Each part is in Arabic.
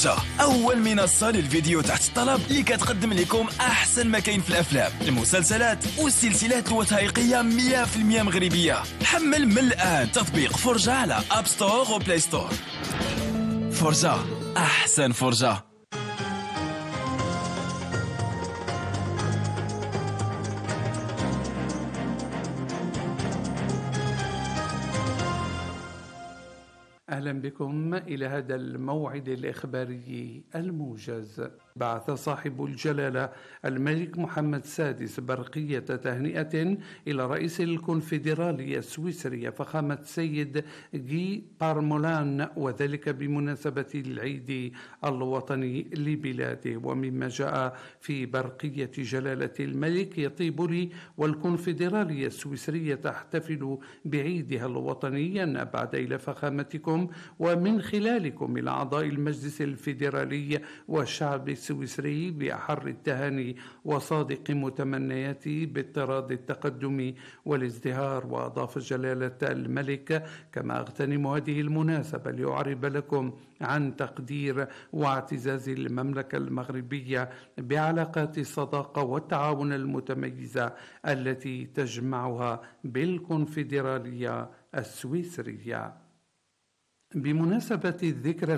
فرجة، أول منصة للفيديو تحت الطلب اللي كتقدم لكم أحسن ما كاين في الأفلام، المسلسلات والسلسلات الوثائقية 100% مغربية. حمل من الآن تطبيق فرجة على أب ستور وبلاي ستور. فرجة، أحسن فرجة. أهلا بكم إلى هذا الموعد الإخباري الموجز. بعث صاحب الجلالة الملك محمد السادس برقية تهنئة إلى رئيس الكونفدرالية السويسرية فخامة السيد جي بارمولان، وذلك بمناسبة العيد الوطني لبلاده. ومما جاء في برقية جلالة الملك: يطيب لي والكونفدرالية السويسرية تحتفل بعيدها الوطني أن أبعد إلى فخامتكم ومن خلالكم إلى أعضاء المجلس الفيدرالي والشعب السويسري بأحر التهاني وصادق متمنياتي باضطراد التقدم والازدهار. وأضاف جلالة الملك: كما أغتنم هذه المناسبة لأعرب لكم عن تقدير واعتزاز المملكة المغربية بعلاقات الصداقة والتعاون المتميزة التي تجمعها بالكونفدرالية السويسرية. بمناسبة الذكرى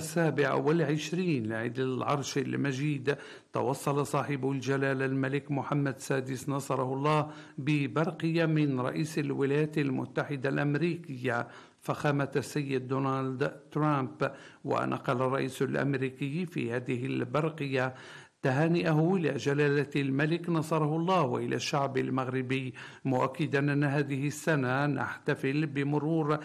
27 لعيد العرش المجيد، توصل صاحب الجلالة الملك محمد السادس نصره الله ببرقية من رئيس الولايات المتحدة الأمريكية فخامة السيد دونالد ترامب. ونقل الرئيس الأمريكي في هذه البرقية تهانئه إلى جلالة الملك نصره الله وإلى الشعب المغربي، مؤكدا أن هذه السنة نحتفل بمرور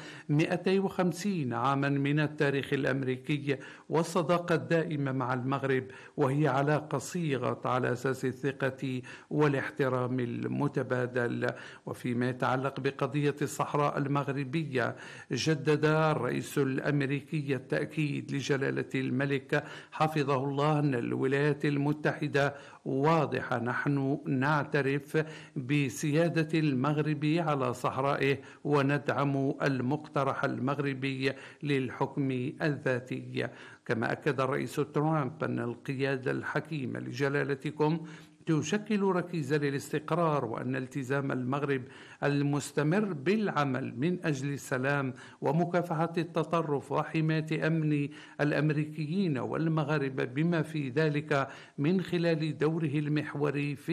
250 عاما من التاريخ الأمريكي والصداقة الدائمة مع المغرب، وهي علاقة صيغت على أساس الثقة والاحترام المتبادل. وفيما يتعلق بقضية الصحراء المغربية، جدد الرئيس الأمريكي التأكيد لجلالة الملك حفظه الله أن الولايات المتحدة واضحة: نحن نعترف بسيادة المغرب على صحرائه وندعم المقترح المغربي للحكم الذاتي. كما أكد الرئيس ترامب أن القيادة الحكيمة لجلالتكم تشكل ركيزة للاستقرار، وأن التزام المغرب المستمر بالعمل من أجل السلام ومكافحة التطرف وحماية أمن الأمريكيين والمغاربة بما في ذلك من خلال دوره المحوري في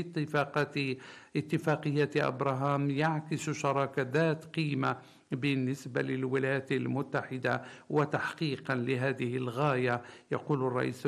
اتفاقية أبراهام يعكس شراكة ذات قيمة بالنسبة للولايات المتحدة وتحقيقا لهذه الغاية. يقول الرئيس